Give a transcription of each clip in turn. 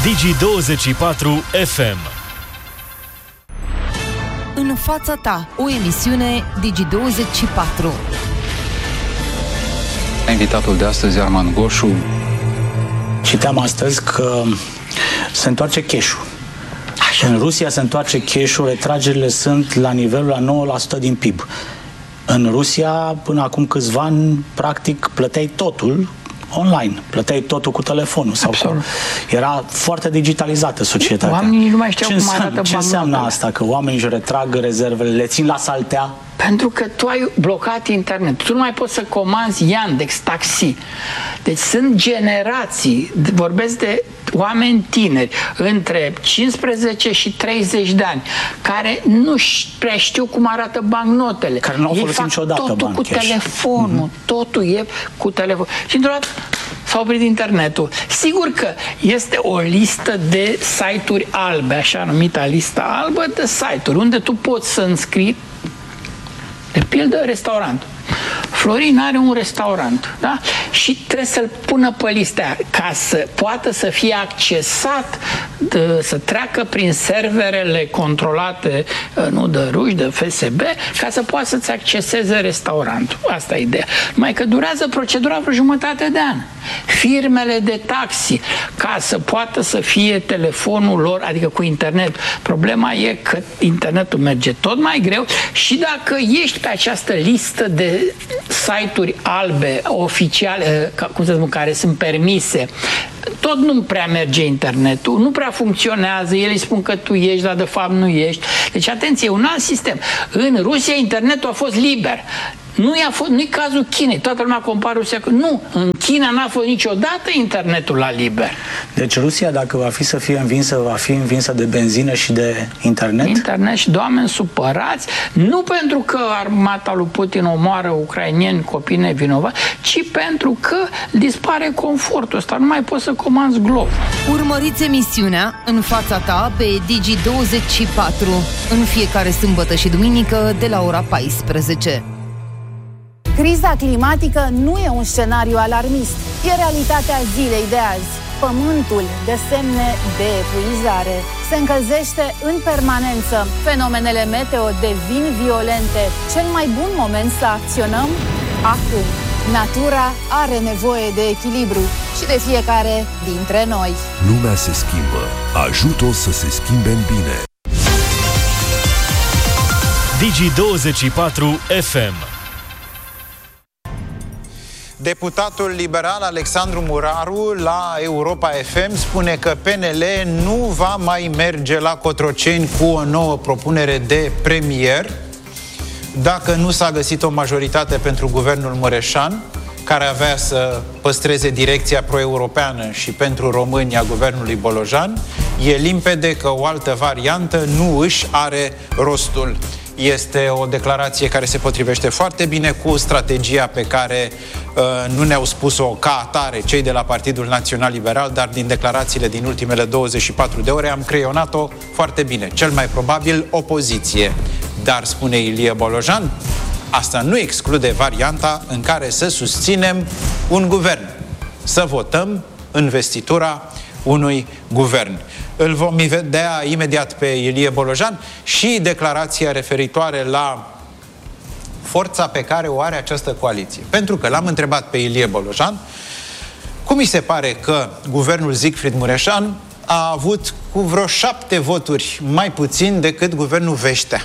Digi24 FM. În fața ta, o emisiune Digi24. Invitatul de astăzi, Armand Goșu. Citeam astăzi că se întoarce cash-ul. În Rusia se întoarce cash-ul, retragerile sunt la nivelul la 9% din PIB. În Rusia, până acum câțiva ani, practic, plăteai totul online, plăteai totul cu telefonul. Era foarte digitalizată societatea. Oamenii nu mai știau cum arată ce înseamnă asta? Că oamenii își retrag rezervele, le țin la saltea? Pentru că tu ai blocat internet. Tu nu mai poți să comanzi Yandex, taxi. Deci sunt generații, vorbesc de oameni tineri, între 15 și 30 de ani, care nu prea știu cum arată bancnotele. Care nu au folosit niciodată totul cu cash. telefonul. Totul e cu telefon. Și într-o dată s-a oprit internetul. Sigur că este o listă de site-uri albe, așa numită lista albă de site-uri, unde tu poți să înscrii, de pildă, restaurant. Florin are un restaurant, da? Și trebuie să-l pună pe lista aia, ca să poată să fie accesat, să treacă prin serverele controlate, nu de ruși, de FSB, ca să poată să-ți acceseze restaurantul. Asta e ideea. Numai că durează procedura vreo jumătate de an. Firmele de taxi, ca să poată să fie telefonul lor, adică cu internet. Problema e că internetul merge tot mai greu și dacă ești pe această listă de site-uri albe, oficiale, cum să spun, care sunt permise, tot nu prea merge internetul, nu prea funcționează, ei îi spun că tu ești, dar de fapt nu ești. Deci, atenție, un alt sistem. În Rusia internetul a fost liber. Nu-i cazul Chinei. Toată lumea compară Rusia cu... Nu, în China n-a fost niciodată internetul la liber. Deci Rusia, dacă va fi să fie învinsă, va fi învinsă de benzină și de internet? Internet și de oameni supărați, nu pentru că armata lui Putin omoară ucrainieni, copii nevinovați, ci pentru că dispare confortul ăsta. Nu mai poți să comanzi glob. Urmăriți emisiunea În fața ta pe Digi24 în fiecare sâmbătă și duminică de la ora 14. Criza climatică nu e un scenariu alarmist, e realitatea zilei de azi. Pământul dă semne de epuizare. Se încălzește în permanență. Fenomenele meteo devin violente. Cel mai bun moment să acționăm? Acum. Natura are nevoie de echilibru și de fiecare dintre noi. Lumea se schimbă. Ajută-o să se schimbe în bine. Digi24 FM. Deputatul liberal Alexandru Muraru la Europa FM spune că PNL nu va mai merge la Cotroceni cu o nouă propunere de premier dacă nu s-a găsit o majoritate pentru guvernul Mureșan, care avea să păstreze direcția pro-europeană și pentru români a guvernului Bolojan. E limpede că o altă variantă nu își are rostul. Este o declarație care se potrivește foarte bine cu strategia pe care nu ne-au spus-o ca atare cei de la Partidul Național Liberal, dar din declarațiile din ultimele 24 de ore am creionat-o foarte bine. Cel mai probabil opoziție. Dar, spune Ilie Bolojan, asta nu exclude varianta în care să susținem un guvern, să votăm investitura unui guvern. Îl vom vedea imediat pe Ilie Bolojan și declarația referitoare la forța pe care o are această coaliție. Pentru că l-am întrebat pe Ilie Bolojan cum mi se pare că guvernul Siegfried Mureșan a avut cu vreo 7 voturi mai puțin decât guvernul Veștea.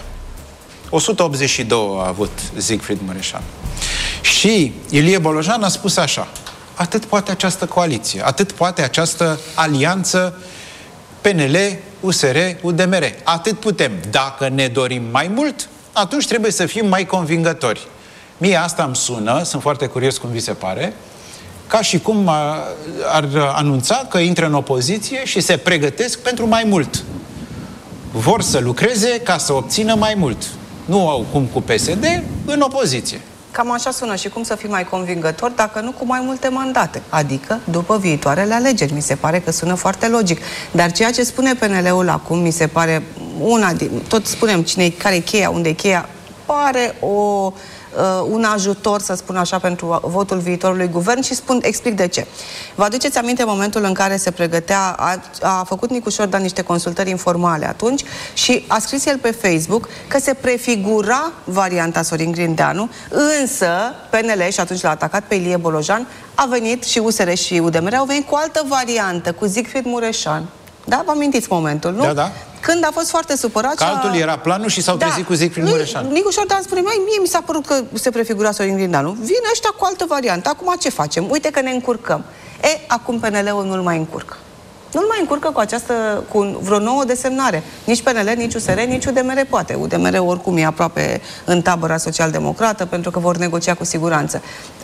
182 a avut Siegfried Mureșan. Și Ilie Bolojan a spus așa: atât poate această coaliție, atât poate această alianță PNL, USR, UDMR. Atât putem. Dacă ne dorim mai mult, atunci trebuie să fim mai convingători. Mie asta îmi sună, sunt foarte curios cum vi se pare, ca și cum ar anunța că intră în opoziție și se pregătesc pentru mai mult. Vor să lucreze ca să obțină mai mult. Nu au cum cu PSD, în opoziție. Cam așa sună. Și cum să fii mai convingător dacă nu cu mai multe mandate? Adică după viitoarele alegeri. Mi se pare că sună foarte logic. Dar ceea ce spune PNL-ul acum, mi se pare una din... Tot spunem care e cheia, unde e cheia, pare o un ajutor, să spun așa, pentru votul viitorului guvern și explic de ce. Vă aduceți aminte momentul în care se pregătea, a făcut Nicu Șordan niște consultări informale atunci și a scris el pe Facebook că se prefigura varianta Sorin Grindeanu, însă PNL, și atunci l-a atacat pe Ilie Bolojan, a venit și USR și UDMR au venit cu altă variantă, cu Siegfried Mureșan. Da? Vă amintiți momentul, nu? Da, da. Când a fost foarte supărat... Că altul era planul și s-au trezit cu Siegfried Mureșan. Nicu Șordan spune, mie mi s-a părut că se prefigura Sorin Grindeanu. Vine ăștia cu altă variantă. Acum ce facem? Uite că ne încurcăm. Acum PNL-ul nu-l mai încurcă. Nu-l mai încurcă cu vreo nouă desemnare. Nici PNL, nici USR, nici UDMR poate. UDMR oricum e aproape în tabăra social-democrată, pentru că vor negocia cu siguranță.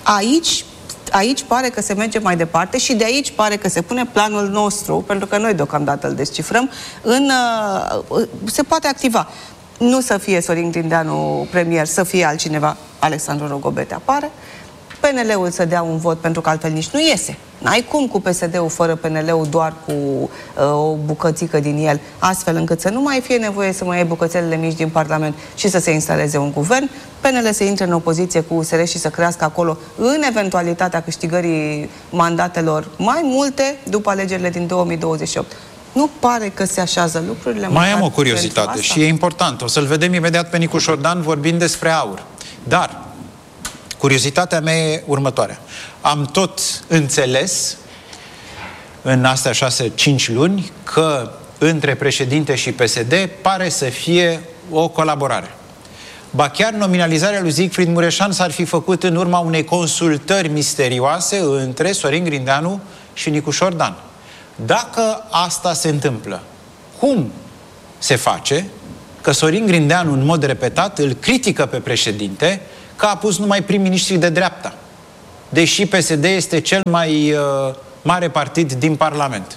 Aici pare că se merge mai departe și de aici pare că se pune planul nostru, pentru că noi deocamdată îl descifrăm, se poate activa. Nu să fie Sorin Grindeanu premier, să fie altcineva, Alexandru Rogobete apare, PNL-ul să dea un vot, pentru că altfel nici nu iese. N-ai cum cu PSD-ul fără PNL-ul, doar cu o bucățică din el, astfel încât să nu mai fie nevoie să mai iei bucățelele mici din Parlament și să se instaleze un guvern, PNL să intre în opoziție cu USR și să crească acolo în eventualitatea câștigării mandatelor mai multe după alegerile din 2028. Nu pare că se așează lucrurile. Mai am o curiozitate și e important. O să-l vedem imediat pe Nicu Șordan vorbind despre aur. Dar curiozitatea mea e următoarea. Am tot înțeles în astea 6-5 luni că între președinte și PSD pare să fie o colaborare. Ba chiar nominalizarea lui Siegfried Mureșan s-ar fi făcut în urma unei consultări misterioase între Sorin Grindeanu și Nicu Șordan. Dacă asta se întâmplă, cum se face că Sorin Grindeanu în mod repetat îl critică pe președinte că a pus numai prim-ministrii de dreapta, deși PSD este cel mai mare partid din Parlament?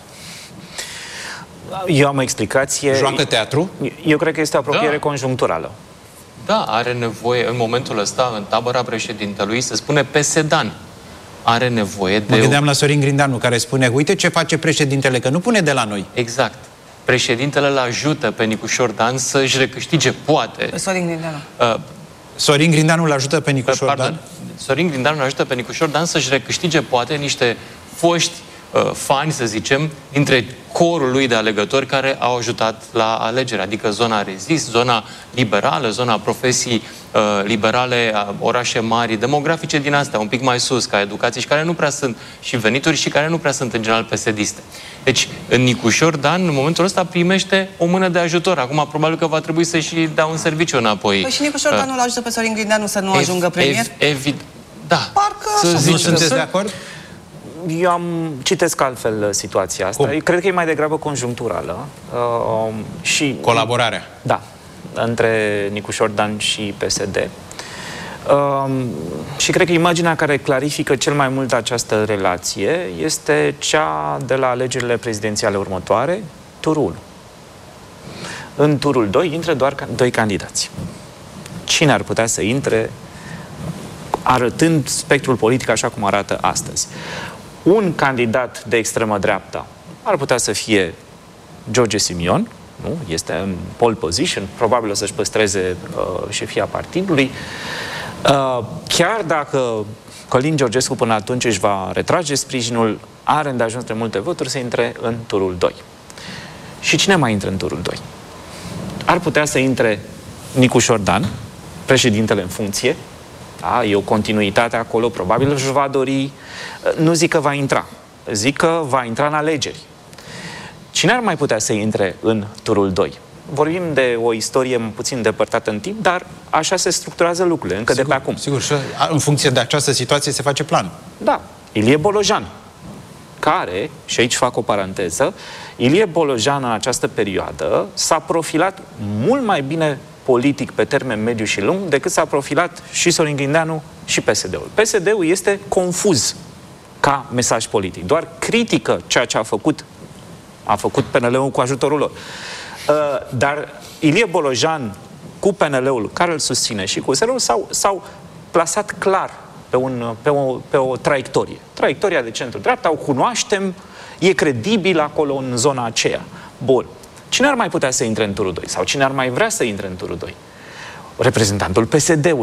Eu am o explicație. Joacă teatru? Eu cred că este o apropiere conjuncturală. Da, are nevoie în momentul ăsta, în tabăra președintelui, se spune pesedan. Are nevoie de... Mă gândeam la Sorin Grindeanu, care spune, uite ce face președintele, că nu pune de la noi. Exact. Președintele îl ajută pe Nicu Șordan să-și recâștige, poate... Sorin Grindeanu. Sorin Grindeanu îl ajută pe Nicu Șordan? Sorin Grindeanu îl ajută pe Nicu Șordan să-și recâștige, poate, niște foști fani, să zicem, dintre corul lui de alegători care au ajutat la alegere, adică zona rezist, zona liberală, zona profesii liberale, orașe mari, demografice din astea, un pic mai sus, ca educație, și care nu prea sunt, și venituri, și care nu prea sunt în general PSD-iste. Deci, în Nicu Șordan, în momentul ăsta, primește o mână de ajutor. Acum, probabil că va trebui să-și dea un serviciu înapoi. Păi și Nicu Șordan nu-l ajută pe Sorin Grindeanu să nu ajungă premier? Da. Parcă așa. Nu sunteți de acord? Eu citesc altfel situația asta. Eu cred că e mai degrabă conjuncturală. Și colaborarea. Da, între Nicu Șordan și PSD. Și cred că imaginea care clarifică cel mai mult această relație este cea de la alegerile prezidențiale următoare, turul. În turul 2 intră doar 2 candidați. Cine ar putea să intre arătând spectrul politic așa cum arată astăzi? Un candidat de extremă dreapta ar putea să fie George Simion, nu? Este în pole position, probabil o să-și păstreze șefia partidului. Chiar dacă Călin Georgescu până atunci își va retrage sprijinul, are îndeajuns de multe voturi să intre în turul 2. Și cine mai intră în turul 2? Ar putea să intre Nicu Șordan, președintele în funcție. Da, e o continuitate acolo, probabil își va dori. Nu zic că va intra, zic că va intra în alegeri. Cine ar mai putea să intre în turul 2? Vorbim de o istorie puțin depărtată în timp, dar așa se structurează lucrurile, încă de pe acum. Sigur, și în funcție de această situație se face plan. Da, Ilie Bolojan, care, și aici fac o paranteză, Ilie Bolojan în această perioadă s-a profilat mult mai bine politic pe termen mediu și lung decât s-a profilat și Sorin Grindeanu și PSD-ul. PSD-ul este confuz ca mesaj politic. Doar critică ceea ce a făcut PNL-ul cu ajutorul lor. Dar Ilie Bolojan cu PNL-ul, care îl susține, și cu USR-ul s-au plasat clar pe o traiectorie. Traiectoria de centru-dreapta, o cunoaștem, e credibil acolo în zona aceea. Bun. Cine ar mai putea să intre în turul 2? Sau cine ar mai vrea să intre în turul 2? Reprezentantul PSD-ului.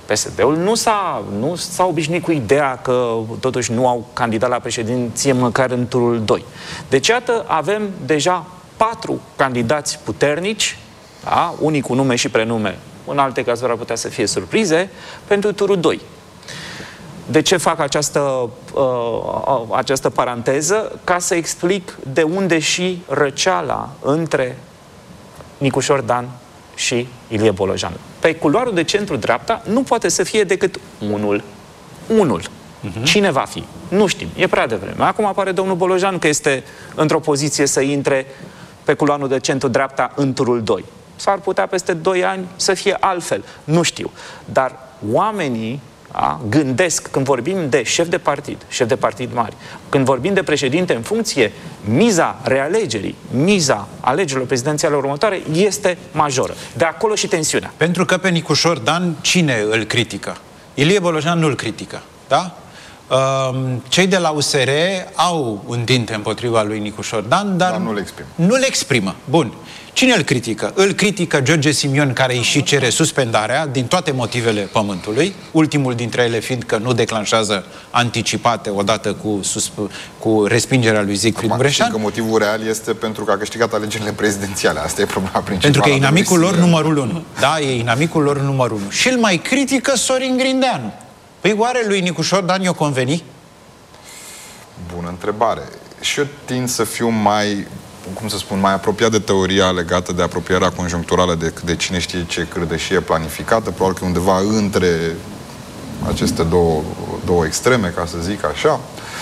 PSD-ul nu s-a obișnuit cu ideea că totuși nu au candidat la președinție măcar în turul 2. Deci, iată, avem deja 4 candidați puternici, da? Unii cu nume și prenume, în alte cazuri ar putea să fie surprize, pentru turul 2. De ce fac această paranteză? Ca să explic de unde și răceala între Nicușor Dan și Ilie Bolojan. Pe culoarul de centru-dreapta nu poate să fie decât unul. Cine va fi? Nu știm. E prea devreme. Acum apare domnul Bolojan că este într-o poziție să intre pe culoarul de centru-dreapta în turul 2. S-ar putea peste 2 ani să fie altfel. Nu știu. Dar oamenii gândesc, când vorbim de șef de partid mari, când vorbim de președinte în funcție, miza realegerii, miza alegerilor prezidențiale următoare este majoră. De acolo și tensiunea. Pentru că pe Nicușor Dan cine îl critică? Ilie Bolojan nu îl critică, da? Cei de la USR au un dinte împotriva lui Nicușor Dan, dar nu le exprimă. Bun. Cine îl critică? Îl critică George Simion, care îi și cere suspendarea din toate motivele pământului, ultimul dintre ele fiind că nu declanșează anticipate odată cu respingerea lui Siegfried Mureșan. Că motivul real este pentru că a câștigat alegerile prezidențiale. Asta e problema principală. Pentru că e inamicul lor numărul 1. Da, e inamicul lor numărul 1. Și îl mai critică Sorin Grindeanu. Păi oare lui Nicușor Dan i-o conveni? Bună întrebare. Și eu tind să fiu mai apropiat de teoria legată de apropierea conjuncturală de cine știe ce cârdășie planificată, probabil că undeva între aceste două extreme, ca să zic așa.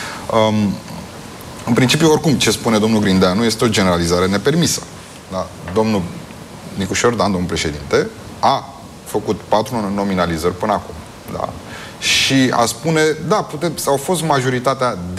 În principiu, oricum, ce spune domnul Grindeanu este o generalizare nepermisă. Da? Domnul Nicușor Dan, domnul președinte, a făcut 4 nominalizări până acum. Da? Și a spune, da, au fost majoritatea